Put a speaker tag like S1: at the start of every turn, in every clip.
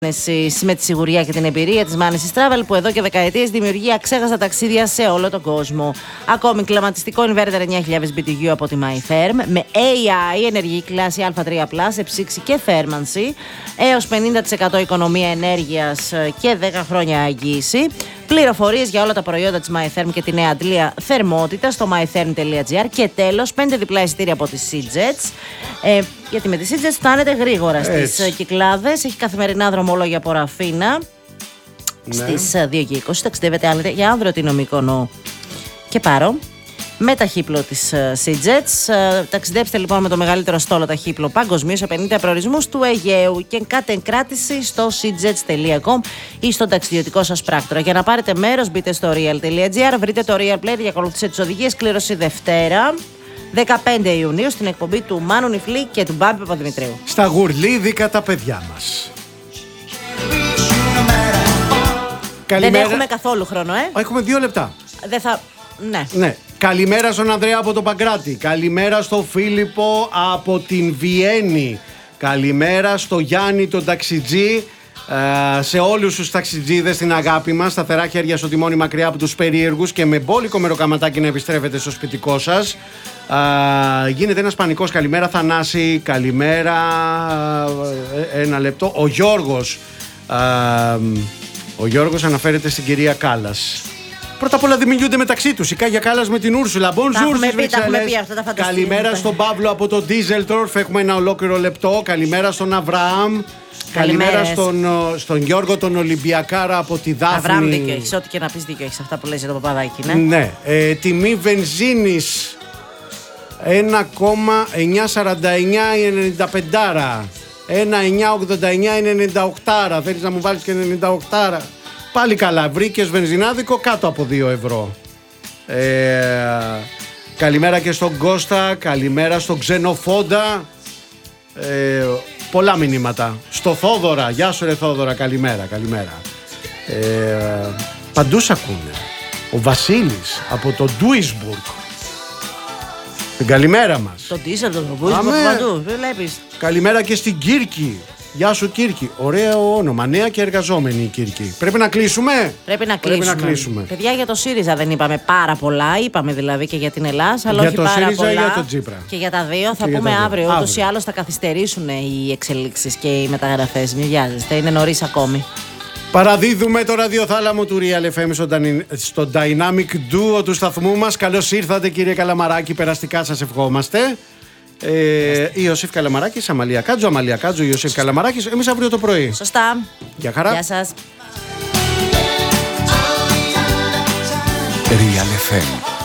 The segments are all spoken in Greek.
S1: με τη σιγουριά και την εμπειρία της Manesis Travel, που εδώ και δεκαετίες δημιουργεί αξέχαστα ταξίδια σε όλο τον κόσμο. Ακόμη κλιματιστικό inverter 9.000 BTU από τη MyTherm με AI, ενεργειακή κλάση Α3+, εψήξη και θέρμανση, έως 50% οικονομία ενέργειας και 10 χρόνια εγγύηση. Πληροφορίες για όλα τα προϊόντα της MyTherm και τη νέα αντλία θερμότητα στο mytherm.gr. Και τέλος, 5 διπλά εισιτήρια από τις SeaJets. Γιατί με τις SeaJets φτάνετε γρήγορα στις Κυκλάδες. Έχει καθημερινά δρομολόγια από Ραφίνα στις 2:20. Ταξιδεύετε για Άνδρο, Τίνο, Μύκονο και Πάρο με ταχύπλο της SeaJets. Ταξιδέψτε λοιπόν με το μεγαλύτερο στόλο ταχύπλο παγκοσμίως σε 50 προορισμούς του Αιγαίου και κάντε κράτηση στο seajets.com ή στον ταξιδιωτικό σας πράκτορα. Για να πάρετε μέρος, μπείτε στο real.gr, βρείτε το Real Player και ακολουθήστε τις οδηγίες. Κλήρωση Δευτέρα, 15 Ιουνίου, στην εκπομπή του Μάνου Νιφλή και του Μπάμπη Παπαδημητρίου.
S2: Στα γουρλίδικα τα παιδιά μας.
S1: Δεν έχουμε καθόλου χρόνο,
S2: Έχουμε 2 λεπτά.
S1: Δεν θα...
S2: Ναι. Καλημέρα στον Ανδρέα από τον Παγκράτη. Καλημέρα στον Φίλιππο από την Βιέννη. Καλημέρα στο Γιάννη τον ταξιτζή. Σε όλους τους ταξιτζίδες την αγάπη μας. Σταθερά χέρια στο τιμόνι, μακριά από τους περίεργους και με μπόλικο μεροκαματάκι να επιστρέφετε στο σπιτικό σας. Γίνεται ένας πανικός. Καλημέρα Θανάση. Καλημέρα. Ένα λεπτό. Ο Γιώργος αναφέρεται στην κυρία Κάλλας. Πρώτα απ' όλα δεν μιλούνται μεταξύ τους. Η Κάγια Κάλλας με την Ούρσουλα. Μπονζούρ στις Βρυξέλλες. Καλημέρα στον Παύλο από το Ντίζελτορφ. Έχουμε ένα ολόκληρο λεπτό. Καλημέρα στον Αβραάμ. Καλημέρα στον Γιώργο τον Ολυμπιακάρα από τη Δάφνη.
S1: Αβραάμ, δίκιο έχεις. Ό,τι και να πεις δίκιο έχεις. Αυτά που λες για το παπαδάκι, ναι.
S2: Ναι. Τιμή βενζίνης 1,949 η 95. 1,989 είναι 98. Θέλεις να μου βάλεις και 98? Πάλι καλά, βρήκες βενζινάδικο κάτω από 2 ευρώ. Καλημέρα και στον Κώστα. Καλημέρα στον Ξενοφόντα. Πολλά μηνύματα. Στο Θόδωρα. Γεια σου ρε Θόδωρα. Καλημέρα. Παντού σ' ακούνε. Ο Βασίλης από το Ντούισμπουργκ. Την καλημέρα μας.
S1: Το Ντίζελτορφ, παντού. Βλέπεις.
S2: Καλημέρα και στην Κύρκη. Γεια σου Κύρκη. Ωραίο όνομα. Νέα και εργαζόμενη η Κύρκη. Πρέπει να κλείσουμε.
S1: Πρέπει να κλείσουμε. Παιδιά, για το ΣΥΡΙΖΑ δεν είπαμε πάρα πολλά. Είπαμε δηλαδή και για την Ελλάδα, αλλά όχι πάρα πολλά. Για το ΣΥΡΙΖΑ ή για το Τσίπρα. Και για τα δύο θα πούμε αύριο. Ούτως ή άλλως θα καθυστερήσουν οι εξελίξεις και οι μεταγραφές. Μην βιάζεστε. Είναι νωρίς ακόμη.
S2: Παραδίδουμε το ραδιοθάλαμο του Real FM στο Dynamic Duo του σταθμού μας. Καλώς ήρθατε κύριε Καλαμαράκη. Περαστικά σας ευχόμαστε. Ιωσήφ Καλαμαράκης, Αμαλία Κάτζο, Ιωσήφ Καλαμαράκης. Εμείς αύριο το πρωί.
S1: Σωστά.
S2: Γεια χαρά.
S1: Γεια σας.
S3: Real FM.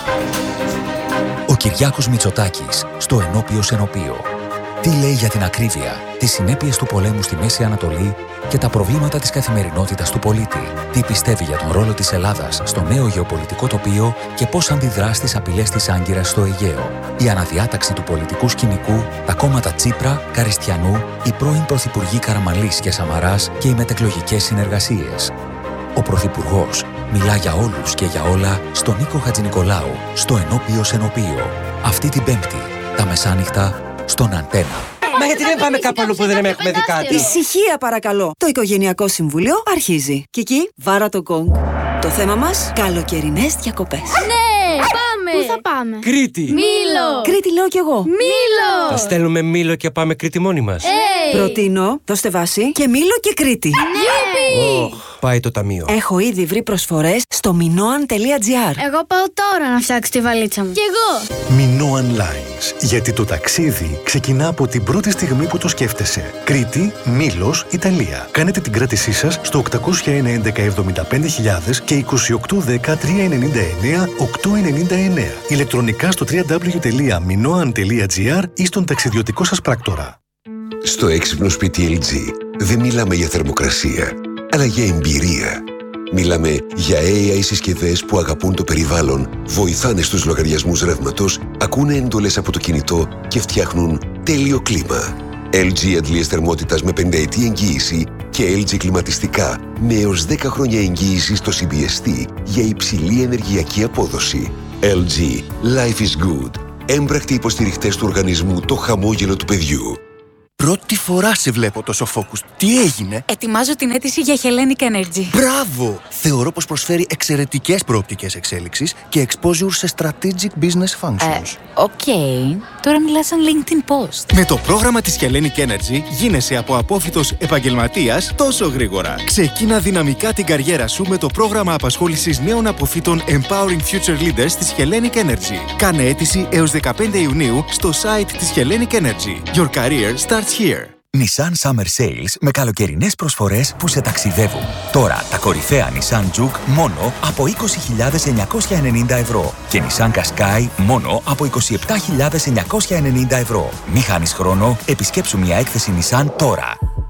S3: Ο Κυριάκος Μητσοτάκης στο Ενώπιο Σενοπείο. Τι λέει για την ακρίβεια, τις συνέπειες του πολέμου στη Μέση Ανατολή και τα προβλήματα της καθημερινότητας του πολίτη. Τι πιστεύει για τον ρόλο της Ελλάδας στο νέο γεωπολιτικό τοπίο και πώς αντιδρά στις απειλές της Άγκυρας στο Αιγαίο. Η αναδιάταξη του πολιτικού σκηνικού, τα κόμματα Τσίπρα, Καριστιανού, οι πρώην πρωθυπουργοί Καραμανλής και Σαμαράς και οι μετεκλογικές συνεργασίες. Ο Πρωθυπουργός μιλά για όλους και για όλα στον Νίκο Χατζηνικολάου, στο Ενώπιο Σενοπείο. Αυτή την Πέμπτη, τα μεσάνυχτα, στον Αντένα.
S4: Μα γιατί δεν πάμε κάπου αλλού που δεν έχουμε δει κάτι?
S5: Ησυχία παρακαλώ. Το Οικογενειακό Συμβούλιο αρχίζει. Κική, βάρα το γκονγκ. Το θέμα μας, καλοκαιρινές διακοπές.
S6: Ναι, πάμε! Πού θα πάμε?
S4: Κρήτη!
S6: Μήλο!
S5: Κρήτη λέω κι εγώ.
S6: Μήλο!
S4: Θα στέλνουμε Μήλο και πάμε Κρήτη μόνοι μας.
S5: Προτείνω, δώστε βάση, και Μήλο και Κρήτη.
S6: Ναι!
S4: Πάει το ταμείο.
S5: Έχω ήδη βρει προσφορές στο minoan.gr.
S6: Εγώ πάω τώρα να φτιάξω τη βαλίτσα μου. Κι εγώ!
S7: Minoan Lines. Γιατί το ταξίδι ξεκινά από την πρώτη στιγμή που το σκέφτεσαι. Κρήτη, Μήλος, Ιταλία. Κάνετε την κράτησή σας στο 801-1175.000 και 2810-399-899. Ηλεκτρονικά στο www.minoan.gr ή στον ταξιδιωτικό σας πράκτορα.
S8: Στο έξυπνο σπίτι LG δεν μιλάμε για θερμοκρασία, αλλά για εμπειρία. Μιλάμε για AI συσκευές που αγαπούν το περιβάλλον, βοηθάνε στους λογαριασμούς ρεύματος, ακούνε εντολές από το κινητό και φτιάχνουν τέλειο κλίμα. LG αντλίες θερμότητας με 50ετή εγγύηση και LG κλιματιστικά με έως 10 χρόνια εγγύηση στο CBST για υψηλή ενεργειακή απόδοση. LG. Life is good. Έμπρακτοι υποστηριχτές του οργανισμού Το Χαμόγελο του Παιδιού.
S9: Πρώτη φορά σε βλέπω τόσο focused. Τι έγινε?
S10: Ετοιμάζω την αίτηση για Hellenic Energy.
S9: Μπράβο! Θεωρώ πως προσφέρει εξαιρετικές προοπτικές εξέλιξης και exposure σε strategic business functions.
S10: Οκ. Τώρα μιλάς σαν LinkedIn post.
S9: Με το πρόγραμμα της Hellenic Energy γίνεσαι από απόφοιτος επαγγελματίας τόσο γρήγορα. Ξεκίνα δυναμικά την καριέρα σου με το πρόγραμμα απασχόλησης νέων αποφύτων Empowering Future Leaders της Hellenic Energy. Κάνε αίτηση έως 15 Ιουνίου στο site της Hellenic Energy. Your career starts here.
S3: Nissan Summer Sales με καλοκαιρινές προσφορές που σε ταξιδεύουν. Τώρα τα κορυφαία Nissan Juke μόνο από 20.990 ευρώ και Nissan Qashqai μόνο από 27.990 ευρώ. Μη χάνεις χρόνο, επισκέψου μια έκθεση Nissan τώρα.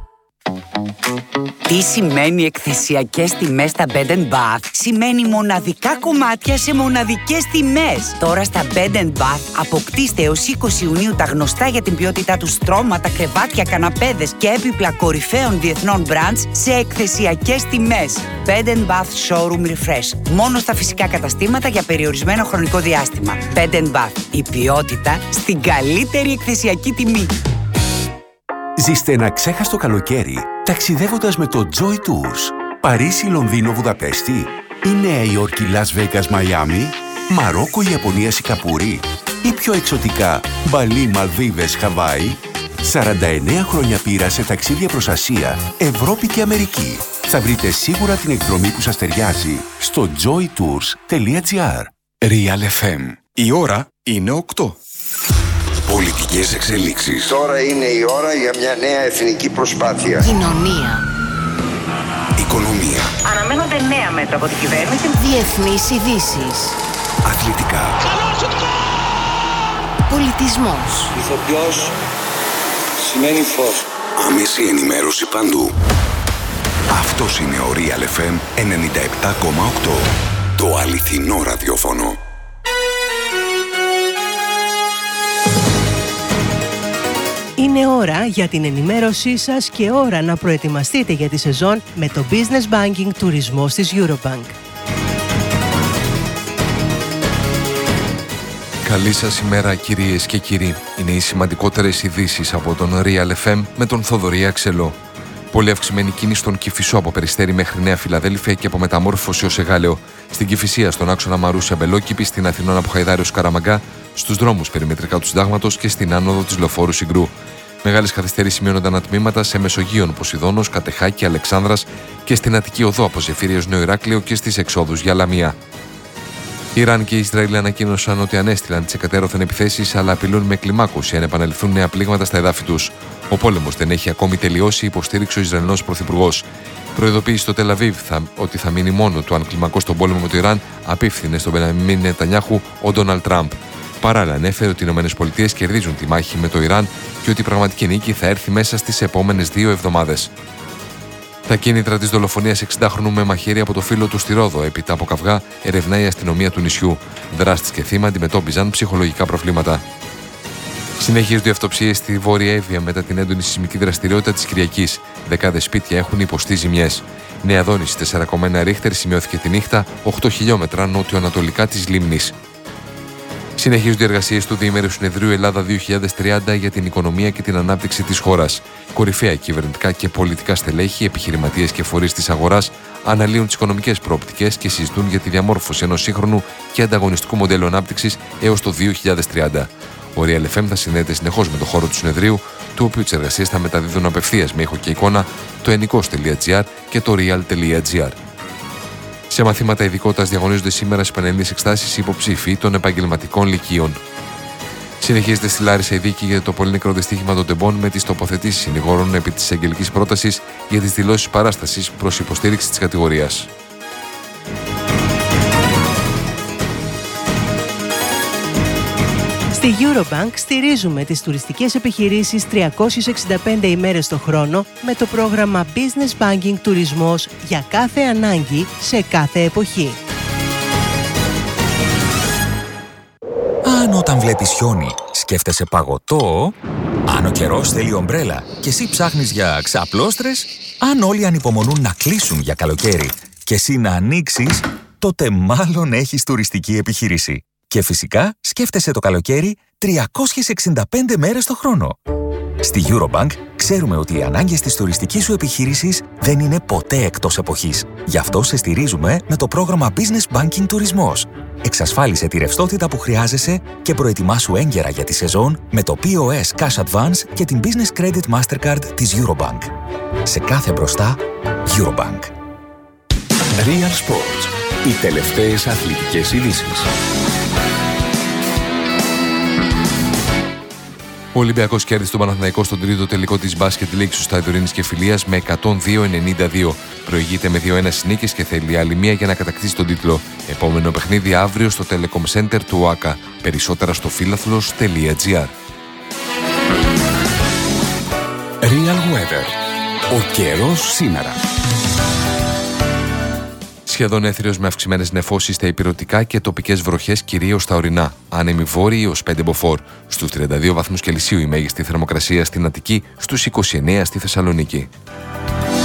S11: Τι σημαίνει εκθεσιακές τιμές στα Bed & Bath? Σημαίνει μοναδικά κομμάτια σε μοναδικές τιμές. Τώρα στα Bed & Bath αποκτήστε έως 20 Ιουνίου τα γνωστά για την ποιότητά του στρώματα, κρεβάτια, καναπέδες και έπιπλα κορυφαίων διεθνών brands σε εκθεσιακές τιμές. Bed & Bath Showroom Refresh. Μόνο στα φυσικά καταστήματα για περιορισμένο χρονικό διάστημα. Bed & Bath. Η ποιότητα στην καλύτερη εκθεσιακή τιμή.
S12: Ζήστε ένα ξέχαστο καλοκαίρι ταξιδεύοντας με το Joy Tours. Παρίσι, Λονδίνο, Βουδαπέστη ή Νέα Υόρκη, Λας Βέγκας, Μαϊάμι, Μαρόκο, Ιαπωνία, Σιγκαπούρη ή πιο εξωτικά Μπαλί, Μαλδίβες, Χαβάη. 49 χρόνια πείρα σε ταξίδια προς Ασία, Ευρώπη και Αμερική. Θα βρείτε σίγουρα την εκδρομή που σας ταιριάζει στο joytours.gr. Real FM. Η ώρα είναι 8.
S8: Πολιτικές εξελίξεις.
S13: Τώρα είναι η ώρα για μια νέα εθνική προσπάθεια.
S1: Κοινωνία.
S8: Οικονομία.
S14: Αναμένονται νέα μέτρα από την κυβέρνηση.
S1: Διεθνείς ειδήσεις.
S8: Αθλητικά.
S1: Πολιτισμός.
S15: Ηθοποιός σημαίνει φως.
S8: Άμεση ενημέρωση παντού. Αυτός είναι ο Real FM 97,8. Το αληθινό ραδιόφωνο.
S16: Είναι ώρα για την ενημέρωσή σας και ώρα να προετοιμαστείτε για τη σεζόν με το Business Banking τουρισμός της Eurobank.
S17: Καλή σας ημέρα κυρίες και κύριοι. Είναι οι σημαντικότερες ειδήσεις από τον Real FM με τον Θοδωρή Αξελό. Πολύ αυξημένη κίνηση στον Κηφισό από Περιστέρι μέχρι Νέα Φιλαδέλφια και από Μεταμόρφωση ως Εγάλεο. Στην Κηφισία, στον άξονα Μαρούσια Μπελόκηπη, στην Αθηνών από Χαϊδάριος Καραμαγκά, στους δρόμους περιμετρικά του Συντάγματος και στην άνοδο της Λεωφόρου Συγκρού. Μεγάλες καθυστερήσεις σημειώνονταν ατμήματα σε Μεσογείον, Ποσειδώνος, Κατεχάκη, Αλεξάνδρας και στην Αττική Οδό από Ζεφύριο Νέο Ηράκλειο και στις εξόδους για Λαμία. Ιράν και Ισραήλ ανακοίνωσαν ότι ανέστειλαν τις εκατέρωθεν επιθέσεις, αλλά απειλούν με κλιμάκωση αν επαναληφθούν νέα πλήγματα στα εδάφη τους. Ο πόλεμος δεν έχει ακόμη τελειώσει, υποστήριξε ο Ισραηλινός πρωθυπουργός. Προειδοποίησε στο Τελαβίβ ότι θα μείνει μόνο του αν κλιμακώσει τον πόλεμο με το Ιράν, απίφθινε στον Μπενιαμίν Νετανιάχου ο Ντόναλντ Τραμπ. Παράλληλα, ανέφερε ότι οι ΗΠΑ κερδίζουν τη μάχη με το Ιράν και ότι η πραγματική νίκη θα έρθει μέσα στις επόμενες 2 εβδομάδες. Τα κίνητρα της δολοφονίας 60χρονου με μαχαίρι από το φίλο του στη Ρόδο, έπειτα από καυγά, ερευνάει η αστυνομία του νησιού. Δράστης και θύμα αντιμετώπιζαν ψυχολογικά προβλήματα. Συνεχίζονται οι αυτοψίες στη Βόρεια Εύβοια μετά την έντονη σεισμική δραστηριότητα της Κυριακής. Δεκάδες σπίτια έχουν υποστεί ζημιές. Νέα Δόνηση 4,1 ρίχτερ σημειώθηκε τη νύχτα 8 χιλιόμετρα νότιο-ανατολικά της λίμνης. Συνεχίζονται οι εργασίες του Διημέρου Συνεδρίου Ελλάδα 2030 για την οικονομία και την ανάπτυξη της χώρας. Κορυφαία κυβερνητικά και πολιτικά στελέχη, επιχειρηματίες και φορείς της αγοράς αναλύουν τις οικονομικές προοπτικές και συζητούν για τη διαμόρφωση ενός σύγχρονου και ανταγωνιστικού μοντέλου ανάπτυξης έως το 2030. Ο Real FM θα συνδέεται συνεχώς με το χώρο του συνεδρίου, του οποίου τις εργασίες θα μεταδίδουν απευθείας με ήχο και εικόνα το ενικός.gr και το real.gr. Σε μαθήματα ειδικότητας διαγωνίζονται σήμερα στις πανελλήνιες εξετάσεις υποψήφοι των επαγγελματικών λυκείων. Συνεχίζεται στη Λάρισα η δίκη για το πολύ νεκρό δυστύχημα των τεμπών με τις τοποθετήσεις συνηγόρων επί της εγγελικής πρότασης για τις δηλώσεις παράστασης προς υποστήριξη της κατηγορίας.
S16: Στη Eurobank στηρίζουμε τις τουριστικές επιχειρήσεις 365 ημέρες το χρόνο με το πρόγραμμα Business Banking Τουρισμός για κάθε ανάγκη σε κάθε εποχή.
S3: Αν όταν βλέπεις χιόνι σκέφτεσαι παγωτό, αν ο καιρός θέλει ομπρέλα και εσύ ψάχνεις για ξαπλώστρες, αν όλοι ανυπομονούν να κλείσουν για καλοκαίρι και εσύ να ανοίξεις, τότε μάλλον έχεις τουριστική επιχείρηση. Και φυσικά σκέφτεσαι το καλοκαίρι 365 μέρες το χρόνο. Στη Eurobank ξέρουμε ότι οι ανάγκες της τουριστικής σου επιχείρησης δεν είναι ποτέ εκτός εποχής. Γι' αυτό σε στηρίζουμε με το πρόγραμμα Business Banking Τουρισμός. Εξασφάλισε τη ρευστότητα που χρειάζεσαι και προετοιμάσου έγκαιρα για τη σεζόν με το POS Cash Advance και την Business Credit Mastercard της Eurobank. Σε κάθε μπροστά, Eurobank.
S12: Real Sports. Οι τελευταίες αθλητικές ειδήσεις.
S17: Ο Ολυμπιακός κέρδισε τον Παναθηναϊκό στον τρίτο τελικό της Basket League στους Ιδωρίνης και Φιλίας με 102-92. Προηγείται με 2-1 νίκες και θέλει άλλη μία για να κατακτήσει τον τίτλο. Επόμενο παιχνίδι αύριο στο Telecom Center του ΟΑΚΑ. Περισσότερα στο philathlos.gr.
S12: Real Weather. Ο καιρός σήμερα.
S17: Σχεδόν έθριος με αυξημένες νεφώσεις στα ηπειρωτικά και τοπικές βροχές κυρίως στα ορεινά. Άνεμοι βόρειοι ως 5 μποφόρ. Στους 32 βαθμούς Κελσίου η μέγιστη θερμοκρασία στην Αττική, στους 29 στη Θεσσαλονίκη.